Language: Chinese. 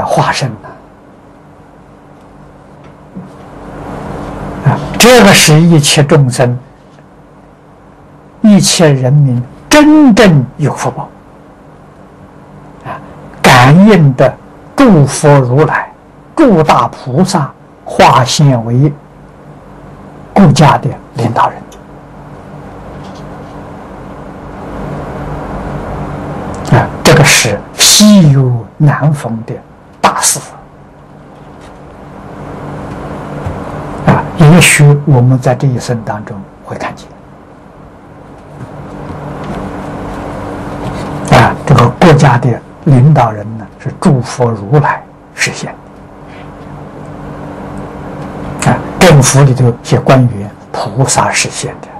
化身了。这个是一切众生、一切人民真正有福报感应的诸佛如来、诸大菩萨化现为国家的领导人这个是稀有难逢的大事也许我们在这一生当中会看见这个国家的领导人呢是诸佛如来实现的政府里头一些官员菩萨实现的